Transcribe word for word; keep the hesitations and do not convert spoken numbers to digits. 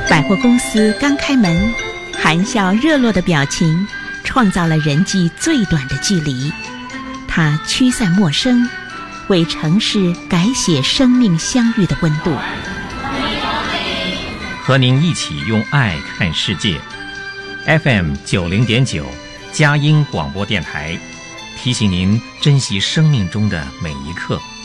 百货公司刚开门，含笑热络的表情创造了人际最短的距离。它驱散陌生，为城市改写生命相遇的温度。 和您一起用爱看世界。F M 九零点九，佳音广播电台，提醒您珍惜生命中的每一刻。